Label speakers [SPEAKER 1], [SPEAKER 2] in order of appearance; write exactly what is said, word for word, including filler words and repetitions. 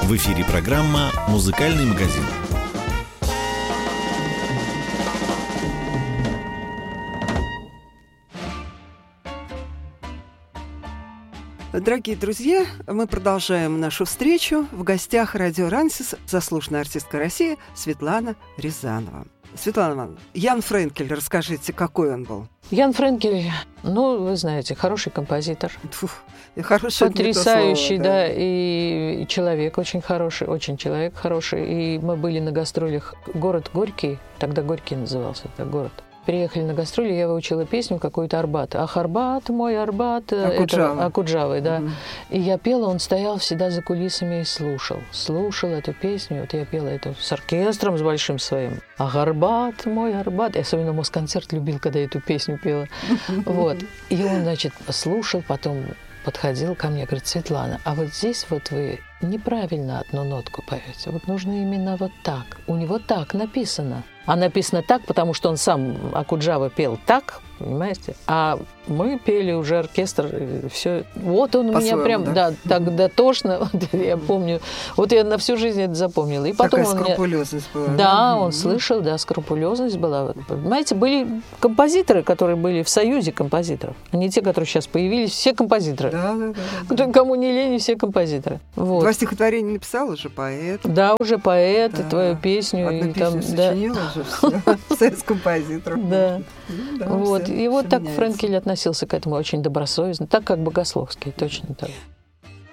[SPEAKER 1] В эфире программа «Музыкальный магазин».
[SPEAKER 2] Дорогие друзья, мы продолжаем нашу встречу. В гостях радио «Рансис» заслуженная артистка России Светлана Рязанова. Светлана Ивановна, Ян Френкель, расскажите, какой он был?
[SPEAKER 3] Ян Френкель, ну, вы знаете, хороший композитор.
[SPEAKER 2] Фух, хороший,
[SPEAKER 3] потрясающий,
[SPEAKER 2] слово, да.
[SPEAKER 3] да, и, и человек очень хороший, очень человек хороший. И мы были на гастролях. Город Горький, тогда Горький назывался, это город. Приехали на гастроли, я выучила песню какую-то Арбат. «Ах, Арбат, мой Арбат».
[SPEAKER 2] Акуджава.
[SPEAKER 3] Это, Акуджавы, да.
[SPEAKER 2] Mm-hmm.
[SPEAKER 3] И я пела, он стоял всегда за кулисами и слушал. Слушал эту песню. Вот я пела эту с оркестром, с большим своим. «Ах, Арбат, мой Арбат». Я особенно Москонцерт любил, когда я эту песню пела. Вот. И он, значит, слушал, потом подходил ко мне, говорит: Светлана, а вот здесь вот вы неправильно одну нотку поете. Вот нужно именно вот так. У него так написано. А написано так, потому что он сам Акуджава пел так, понимаете? А мы пели уже оркестр, все. Вот он у меня прям, да, да так дотошно, я помню. Вот я на всю жизнь это запомнила. И потом
[SPEAKER 2] такая
[SPEAKER 3] он
[SPEAKER 2] скрупулезность
[SPEAKER 3] меня...
[SPEAKER 2] была.
[SPEAKER 3] Да,
[SPEAKER 2] да?
[SPEAKER 3] он mm-hmm. слышал, да, скрупулезность была. Понимаете, были композиторы, которые были в союзе композиторов, а не те, которые сейчас появились. Все композиторы.
[SPEAKER 2] Да, да, да. да.
[SPEAKER 3] Кому не лень, все композиторы. Вот.
[SPEAKER 2] Два стихотворения написал уже поэт.
[SPEAKER 3] Да, уже поэт, да. твою песню.
[SPEAKER 2] Одну
[SPEAKER 3] и
[SPEAKER 2] песню
[SPEAKER 3] там,
[SPEAKER 2] сочинила
[SPEAKER 3] да.
[SPEAKER 2] уже все. Союз композиторов.
[SPEAKER 3] Да.
[SPEAKER 2] Ну, да,
[SPEAKER 3] вот.
[SPEAKER 2] все,
[SPEAKER 3] и вот
[SPEAKER 2] все
[SPEAKER 3] так
[SPEAKER 2] меняется.
[SPEAKER 3] Френкель относился к этому очень добросовестно, так как Богословский, точно так.